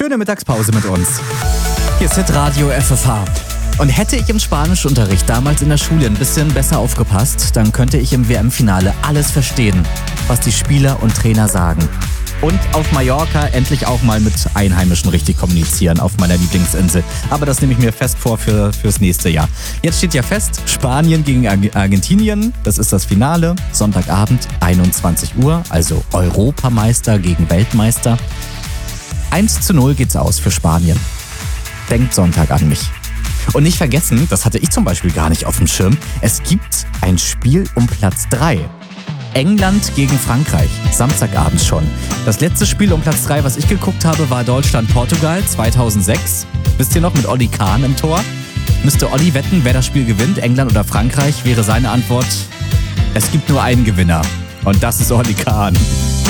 schöne Mittagspause mit uns. Hier ist Hitradio FFH. Und hätte ich im Spanischunterricht damals in der Schule ein bisschen besser aufgepasst, dann könnte ich im WM-Finale alles verstehen, was die Spieler und Trainer sagen. Und auf Mallorca endlich auch mal mit Einheimischen richtig kommunizieren, auf meiner Lieblingsinsel. Aber das nehme ich mir fest vor fürs nächste Jahr. Jetzt steht ja fest, Spanien gegen Argentinien, das ist das Finale. Sonntagabend, 21 Uhr, also Europameister gegen Weltmeister. 1:0 geht's aus für Spanien. Denkt Sonntag an mich. Und nicht vergessen, das hatte ich zum Beispiel gar nicht auf dem Schirm, es gibt ein Spiel um Platz 3. England gegen Frankreich, Samstagabend schon. Das letzte Spiel um Platz 3, was ich geguckt habe, war Deutschland-Portugal 2006. Wisst ihr noch, mit Olli Kahn im Tor? Müsste Olli wetten, wer das Spiel gewinnt, England oder Frankreich, wäre seine Antwort, es gibt nur einen Gewinner. Und das ist Olli Kahn.